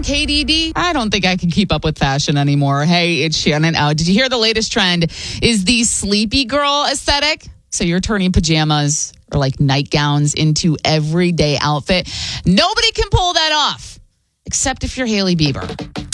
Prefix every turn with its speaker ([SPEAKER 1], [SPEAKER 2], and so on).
[SPEAKER 1] KDD, I don't think I can keep up with fashion anymore. Hey, it's Shannon out. Did you hear the latest trend is the sleepy girl aesthetic? So you're turning pajamas or like nightgowns into everyday outfit. Nobody can pull that off except if you're Hailey Bieber.